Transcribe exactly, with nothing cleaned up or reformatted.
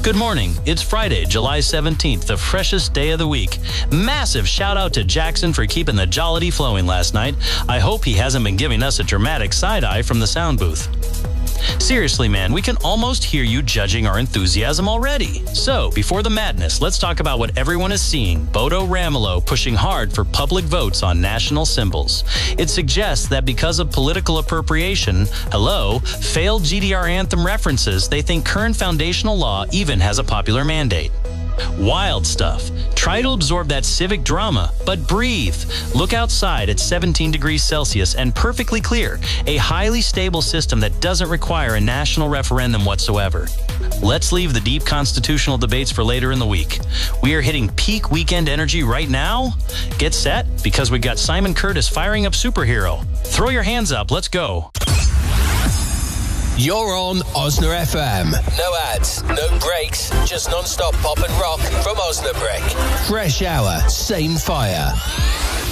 Good morning. It's Friday, July seventeenth, the freshest day of the week. Massive shout out to Jackson for keeping the jollity flowing last night. I hope he hasn't been giving us a dramatic side eye from the sound booth. Seriously, man, we can almost hear you judging our enthusiasm already. So, before the madness, let's talk about what everyone is seeing. Bodo Ramelow pushing hard for public votes on national symbols. It suggests that because of political appropriation, hello, failed G D R anthem references, they think current foundational law even has a popular mandate. Wild stuff. Try to absorb that civic drama, but breathe. Look outside at seventeen degrees Celsius and perfectly clear. A highly stable system that doesn't require a national referendum whatsoever. Let's leave the deep constitutional debates for later in the week. We are hitting peak weekend energy right now. Get set, because we got Simon Curtis firing up Superhero. Throw your hands up, let's go. You're on Osna F M. No ads, no breaks, just non-stop pop and rock from Osnabrück. Fresh hour, same fire.